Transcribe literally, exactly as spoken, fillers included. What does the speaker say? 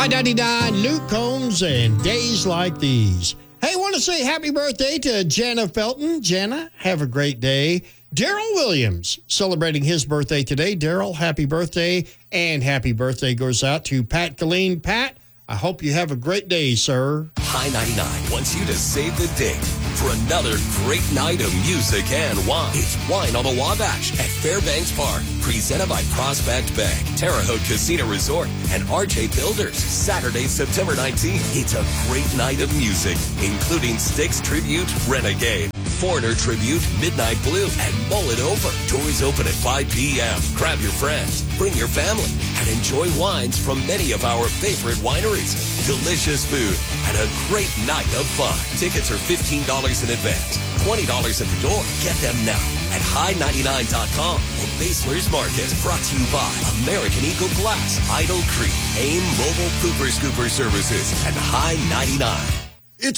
High ninety-nine, Luke Combs, and Days Like These. Hey, I want to say happy birthday to Jana Felton. Jana, have a great day. Daryl Williams, celebrating his birthday today. Daryl, happy birthday, and happy birthday goes out to Pat Colleen. Pat, I hope you have a great day, sir. High ninety-nine wants you to save the date for another great night of music and wine. It's Wine on the Wabash at Fairbanks Park, presented by Prospect Bank, Terre Haute Casino Resort, and R J Builders. Saturday, September nineteenth. It's a great night of music, including Styx Tribute, Renegade, Foreigner Tribute, Midnight Blue, and Mull It Over. Doors open at five p.m. Grab your friends, bring your family, and enjoy wines from many of our favorite wineries. Delicious food and a great night of fun. Tickets are fifteen dollars in advance, twenty dollars at the door. Get them now at high ninety-nine dot com or Basler's Market. Brought to you by American Eagle Glass, Idle Creek, AIM Mobile Pooper Scooper Services, and High ninety-nine.